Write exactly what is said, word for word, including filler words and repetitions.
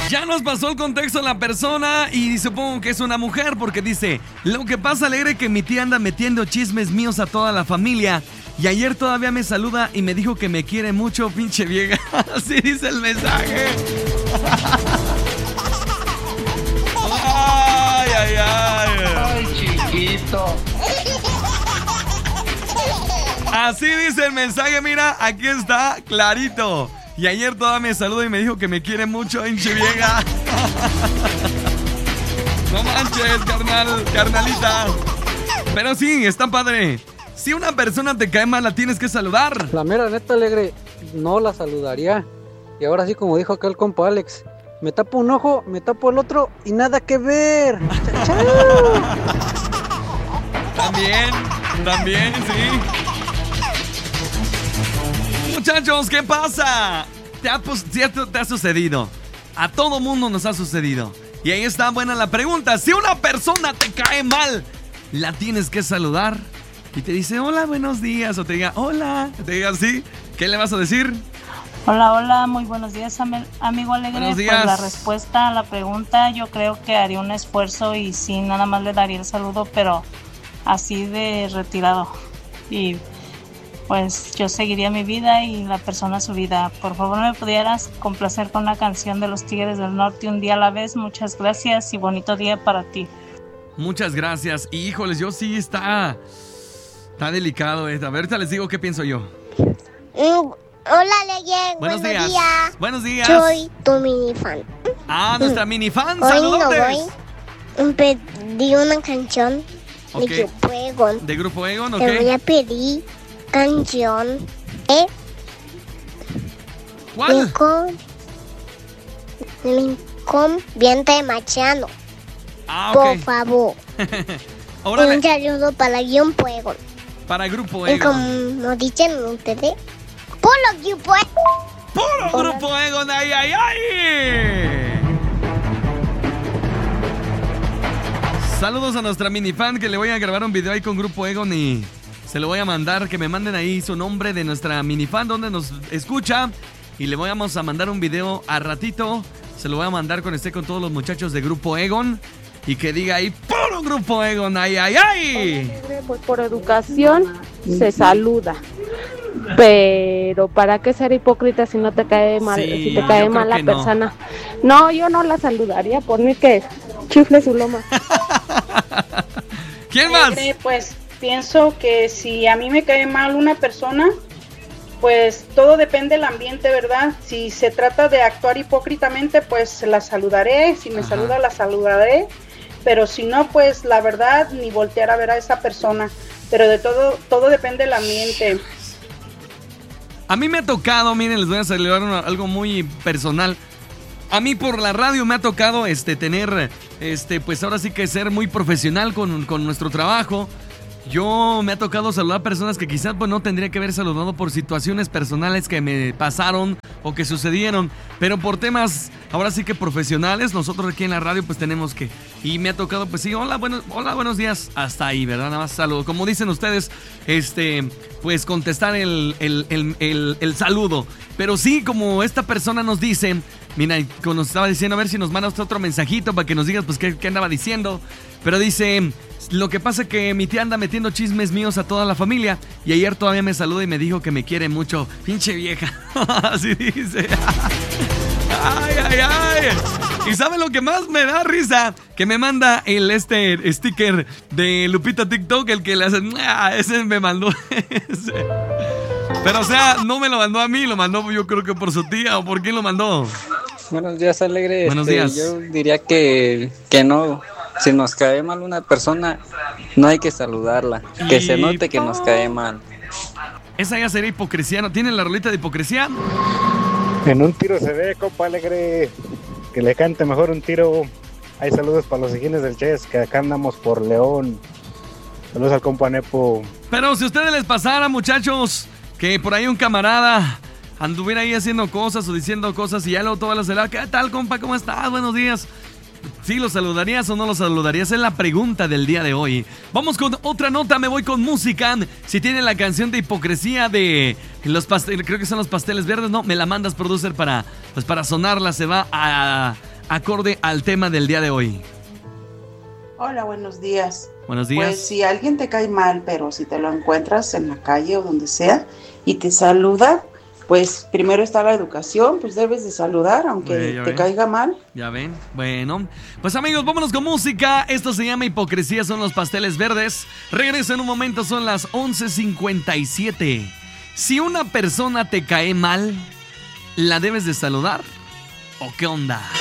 Ya nos pasó el contexto la persona y supongo que es una mujer porque dice: lo que pasa, Alegre, que mi tía anda metiendo chismes míos a toda la familia y ayer todavía me saluda y me dijo que me quiere mucho, pinche vieja. Así dice el mensaje. Ay, ay, ay. Ay, chiquito. Así dice el mensaje, mira, aquí está, clarito. Y ayer todavía me saludó y me dijo que me quiere mucho, pinche vieja. No manches, carnal, carnalita. Pero sí, está padre. Si una persona te cae mal, la tienes que saludar. La mera neta, Alegre, no la saludaría. Y ahora sí, como dijo acá el compa Alex, me tapo un ojo, me tapo el otro y nada que ver. También, también, sí. Muchachos, ¿qué pasa? ¿Te ha, ¿Cierto? ¿Te ha sucedido? A todo mundo nos ha sucedido. Y ahí está buena la pregunta. Si una persona te cae mal, ¿la tienes que saludar? Y te dice, hola, buenos días. O te diga, hola. Te diga así. ¿Qué le vas a decir? Hola, hola, muy buenos días, am- amigo Alegre. Buenos días. Pues la respuesta a la pregunta, yo creo que haría un esfuerzo y sí, nada más le daría el saludo, pero así de retirado. Y pues yo seguiría mi vida y la persona su vida. Por favor, me pudieras complacer con la canción de los Tigres del Norte, Un día a la vez. Muchas gracias y bonito día para ti. Muchas gracias. Y, híjoles, yo sí está... Está delicado esto. A ver, ahorita les digo qué pienso yo. Mm, hola, Leyen. Buenos, Buenos días. días. Buenos días. Soy tu minifan. Ah, nuestra minifan. Hoy Saludotes. no voy. Pedí una canción Ok. de Grupo Egon. De Grupo Egon, ok. Te voy a pedir canción de ¿Cuál? Lincoln, Lincoln Viente Machano. Ah, Por ok. favor. Órale. Un saludo para Grupo Egon. Para Grupo Y Egon. como dicen ustedes, por los Grupo Egon. ¡Puro Hola. Grupo Egon! ¡Ay, ay, ay! Saludos a nuestra minifan que le voy a grabar un video ahí con Grupo Egon y se lo voy a mandar, que me manden ahí su nombre de nuestra minifan donde nos escucha y le vamos a mandar un video a ratito. Se lo voy a mandar cuando esté con todos los muchachos de Grupo Egon y que diga ahí ¡puro Grupo Egon! ¡Ay, ay, ay! Pues por educación se saluda. Pero ¿para qué ser hipócrita si no te cae mal, Sí, si te yo cae creo mal la que no. persona? No, yo no la saludaría, por mí que chifle su loma. ¿Quién más? Alegre, pues pienso que si a mí me cae mal una persona, pues todo depende del ambiente, ¿verdad? Si se trata de actuar hipócritamente, pues la saludaré. Si me Ajá. saluda, la saludaré. Pero si no, pues la verdad, ni voltear a ver a esa persona. Pero de todo, todo depende del ambiente. A mí me ha tocado, miren, les voy a celebrar una- algo muy personal. A mí por la radio me ha tocado este, tener, este, pues ahora sí que ser muy profesional con, con nuestro trabajo. Yo me ha tocado saludar a personas que quizás pues, no tendría que haber saludado por situaciones personales que me pasaron o que sucedieron, pero por temas ahora sí que profesionales, nosotros aquí en la radio pues tenemos que... Y me ha tocado pues sí, hola, buenos, hola, buenos días, hasta ahí, ¿verdad? Nada más saludo. Como dicen ustedes, este, pues contestar el, el, el, el, el saludo. Pero sí, como esta persona nos dice, mira, como nos estaba diciendo, a ver si nos manda usted otro mensajito para que nos digas pues qué, qué andaba diciendo. Pero dice, lo que pasa que mi tía anda metiendo chismes míos a toda la familia y ayer todavía me saluda y me dijo que me quiere mucho. Pinche vieja. Así dice. Ay, ay, ay. ¿Y sabe lo que más me da risa? Que me manda el este sticker de Lupita TikTok, el que le hacen... Ah, ese me mandó ese. Pero o sea, no me lo mandó a mí, lo mandó yo creo que por su tía o por quién lo mandó. Buenos días, Alegre. Buenos Este, días. Yo diría que, que no. Si nos cae mal una persona, no hay que saludarla. Que Y- se note que nos cae mal. Esa ya sería hipocresía, ¿no? ¿Tienen la rolita de hipocresía? En un tiro se ve, compa Alegre. Que le cante mejor un tiro. Hay saludos para los hijines del Chess, que acá andamos por León. Saludos al compa Nepo. Pero si a ustedes les pasara, muchachos, que por ahí un camarada anduviera ahí haciendo cosas o diciendo cosas y ya luego toda la celada, ¿qué tal, compa? ¿Cómo estás? Buenos días. ¿Sí lo saludarías o no lo saludarías? Es la pregunta del día de hoy. Vamos con otra nota, me voy con música. Si tienen la canción de hipocresía de los pasteles, creo que son los pasteles verdes, ¿no? Me la mandas, producer, para, pues para sonarla. Se va a, acorde al tema del día de hoy. Hola, buenos días. Buenos días. Pues si alguien te cae mal, pero si te lo encuentras en la calle o donde sea y te saluda, pues primero está la educación, pues debes de saludar aunque Oye, te ven. caiga mal. Ya ven, bueno, pues amigos, vámonos con música. Esto se llama Hipocresía, son los Pasteles Verdes. Regreso en un momento, son las once cincuenta y siete. Si una persona te cae mal, ¿la debes de saludar? ¿O qué onda?